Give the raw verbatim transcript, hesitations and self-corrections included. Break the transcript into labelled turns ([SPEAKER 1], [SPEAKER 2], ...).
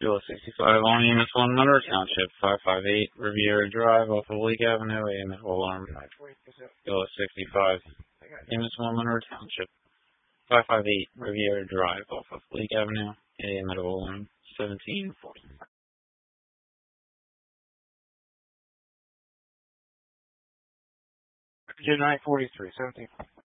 [SPEAKER 1] Bill sixty-five on Amos one, Monroe Township, five five eight Riviera Drive off of Lake Avenue, A M Medical Alarm. Bill sixty-five, Amos one, Monroe Township, five five eight Riviera Drive off of Lake Avenue, A M Medical Alarm, seventeen forty.
[SPEAKER 2] nine forty-three, seventeen forty.